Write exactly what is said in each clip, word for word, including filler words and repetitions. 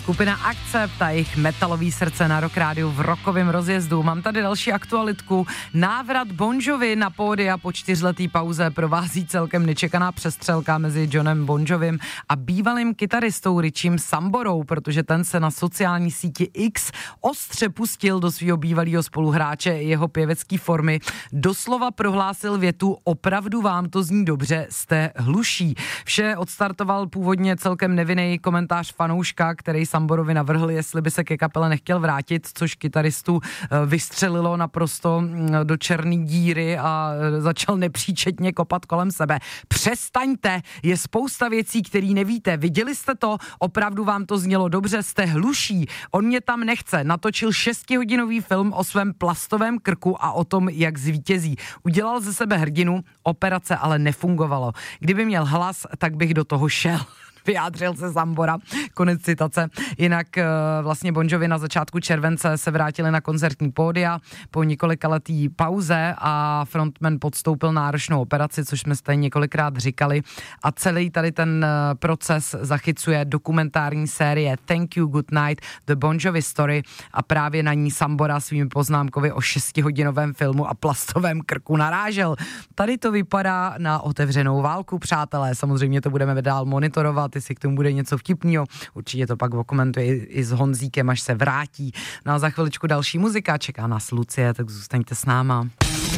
skupina Accept a jejich metalový srdce na Rock Rádiu v rockovém rozjezdu. Mám tady další aktualitku. Návrat Bon Jovi na pódia po čtyřletý pauze provází celkem nečekaná přestřelka mezi Johnem Bon Jovim a bývalým kytaristou Richiem Samborou, protože ten se na sociální síti X ostře pustil do svého bývalého spoluhráče jeho pěvecký formy. Doslova prohlásil větu: opravdu vám to zní dobře, jste hluší. Vše odstartoval původně celkem nevinný komentář fanouška, který Samborovi navrhl, jestli by se ke kapele nechtěl vrátit, což kytaristu vystřelilo naprosto do černý díry a začal nepříčetně kopat kolem sebe. Přestaňte, je spousta věcí, které nevíte. Viděli jste to? Opravdu vám to znělo dobře, jste hluší. On mě tam nechce. Natočil šestihodinový film o svém plastovém krku a o tom, jak zvítězí. Udělal ze sebe hrdinu, operace ale nefungovalo. Kdyby měl hlas, tak bych do toho šel. Vyjádřil se Sambora, konec citace. Jinak vlastně Bon Jovi na začátku července se vrátili na koncertní pódia po několikaletý pauze a frontman podstoupil náročnou operaci, což jsme stejně několikrát říkali, a celý tady ten proces zachycuje dokumentární série Thank You, Good Night, The Bon Jovi Story a právě na ní Sambora svými poznámkovi o šestihodinovém filmu a plastovém krku narážel. Tady to vypadá na otevřenou válku, přátelé, samozřejmě to budeme dál monitorovat, jestli k tomu bude něco vtipného. Určitě to pak okomentuje i s Honzíkem, až se vrátí. No a za chviličku další muzika, čeká nás Lucie, tak zůstaňte s náma.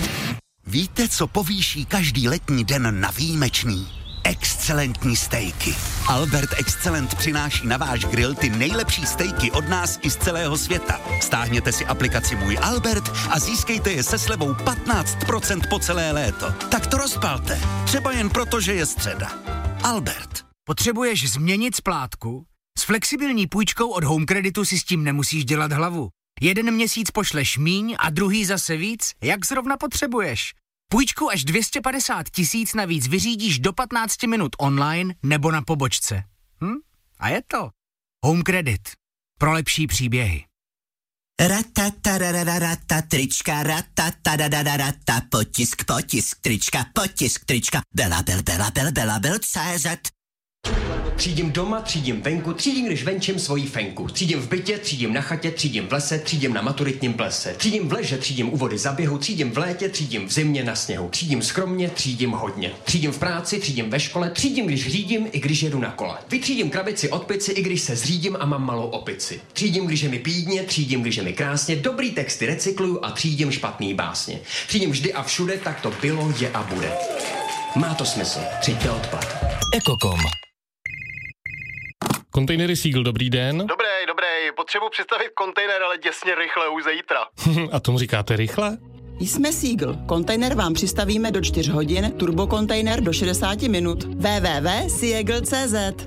Víte, co povýší každý letní den na výjimečný? Excelentní stejky. Albert Excellent přináší na váš grill ty nejlepší stejky od nás i z celého světa. Stáhněte si aplikaci Můj Albert a získejte je se slevou patnáct procent po celé léto. Tak to rozpalte. Třeba jen proto, že je středa. Albert. Potřebuješ změnit splátku? S flexibilní půjčkou od Home Creditu si s tím nemusíš dělat hlavu. Jeden měsíc pošleš míň a druhý zase víc, jak zrovna potřebuješ. Půjčku až dvě stě padesát tisíc navíc vyřídíš do patnáct minut online nebo na pobočce. Hm? A je to Home Credit. Pro lepší příběhy. Ratatarararata, trička, ratatarararata, potisk, potisk, trička, potisk, trička, bela, bel, bela, bel, bela, bel, C Z. Třídím doma, třídím venku, třídím, když venčím svoji fenku. Třídím v bytě, třídím na chatě, třídím v lese, třídím na maturitním plese. Třídím v leže, třídím u vody za běhu, třídím v létě, třídím v zimě na sněhu. Třídím skromně, třídím hodně. Třídím v práci, třídím ve škole, třídím, když řídím, i když jedu na kole. Vytřídím krabici od pici, i když se zřídím a mám malou opici. Třídím, když je mi pídně, třídím, když je mi krásně, dobrý texty recykluju a třídím špatný básně. Třídím vždy a všude, tak to bylo, je a bude. Má to smysl. Třiďte odpad. Ekokom. Kontejnery Seagull, dobrý den. Dobrý, dobrý, potřebuji přistavit kontejner, ale děsně rychle, už zítra. A tomu říkáte rychle? Jsme Seagull. Kontejner vám přistavíme do čtyř hodin, turbokontejner do šedesát minut. w w w tečka seagull tečka c z.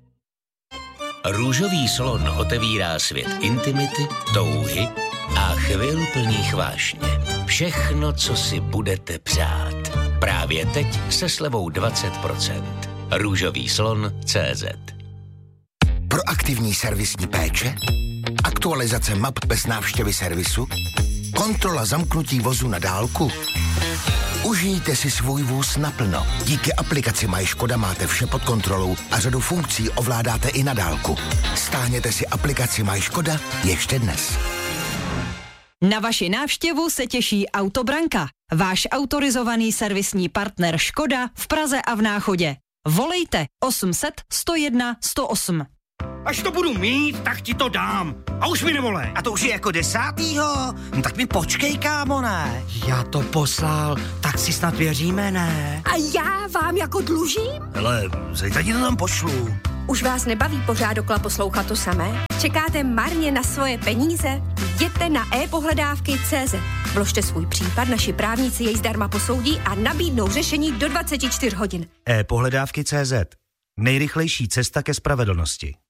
Růžový slon otevírá svět intimity, touhy a chvil plných vášně. Všechno, co si budete přát. Právě teď se slevou dvacet procent. Růžový slon tečka cé zet. Proaktivní servisní péče, aktualizace map bez návštěvy servisu, kontrola zamknutí vozu na dálku. Užijte si svůj vůz naplno. Díky aplikaci Maj Škoda máte vše pod kontrolou a řadu funkcí ovládáte i na dálku. Stáhněte si aplikaci Maj Škoda ještě dnes. Na vaši návštěvu se těší Autobranka, váš autorizovaný servisní partner Škoda v Praze a v Náchodě. Volejte osm set sto jedna sto osm. Až to budu mít, tak ti to dám. A už mi nevolej. A to už je jako desátýho? No tak mi počkej, kámo, ne? Já to poslal, tak si snad věříme, ne? A já vám jako dlužím? Hele, zajtra ti to tam pošlu. Už vás nebaví pořád dokola poslouchat to samé? Čekáte marně na svoje peníze? Jděte na e pohledávky tečka cé zet. Vložte svůj případ, naši právníci jej zdarma posoudí a nabídnou řešení do dvacet čtyři hodin. e pohledávky tečka cé zet. Nejrychlejší cesta ke spravedlnosti.